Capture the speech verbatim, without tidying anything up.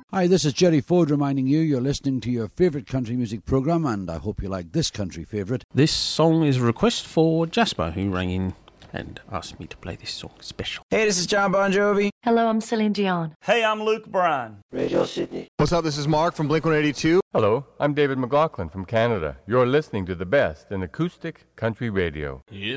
Hi, this is Jerry Ford reminding you you're listening to your favourite country music programme, and I hope you like this country favourite. This song is a request for Jasper, who rang in and asked me to play this song special. Hey, this is John Bon Jovi. Hello, I'm Celine Dion. Hey, I'm Luke Bryan. Radio Sydney. What's up, this is Mark from Blink one eighty-two. Hello, I'm David McLaughlin from Canada. You're listening to the best in acoustic country radio. If